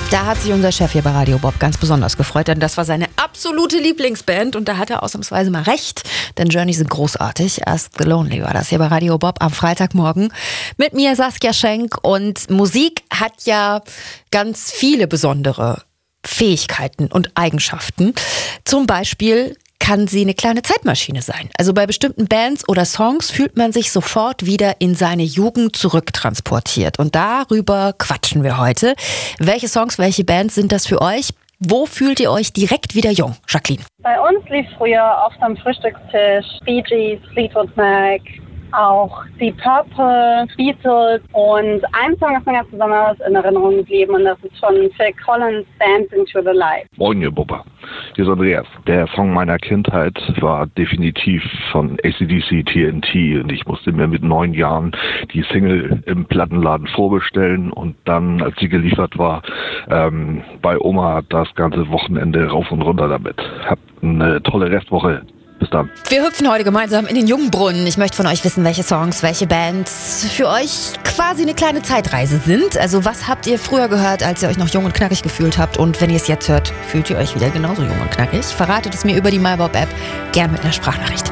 Da hat sich unser Chef hier bei Radio Bob ganz besonders gefreut, denn das war seine absolute Lieblingsband und da hat er ausnahmsweise mal recht, denn Journey sind großartig. Ask the Lonely war das hier bei Radio Bob am Freitagmorgen mit mir, Saskia Schenk, und Musik hat ja ganz viele besondere Fähigkeiten und Eigenschaften. Zum Beispiel kann sie eine kleine Zeitmaschine sein. Also bei bestimmten Bands oder Songs fühlt man sich sofort wieder in seine Jugend zurücktransportiert. Und darüber quatschen wir heute. Welche Songs, welche Bands sind das für euch? Wo fühlt ihr euch direkt wieder jung? Jacqueline. Bei uns lief früher oft am Frühstückstisch Bee Gees, Fleetwood Mac, auch die Purple, Beatles, und ein Song ist mir ganz besonders in Erinnerung geblieben und das ist von Phil Collins, Dancing to the Light. Moin, ihr Bubba. Hier ist Andreas. Der Song meiner Kindheit war definitiv von AC/DC TNT und ich musste mir mit 9 Jahren die Single im Plattenladen vorbestellen und dann, als sie geliefert war, bei Oma das ganze Wochenende rauf und runter damit. Habt eine tolle Restwoche. Bis dann. Wir hüpfen heute gemeinsam in den Jungbrunnen. Ich möchte von euch wissen, welche Songs, welche Bands für euch quasi eine kleine Zeitreise sind. Also was habt ihr früher gehört, als ihr euch noch jung und knackig gefühlt habt? Und wenn ihr es jetzt hört, fühlt ihr euch wieder genauso jung und knackig? Verratet es mir über die MyBob-App, gern mit einer Sprachnachricht.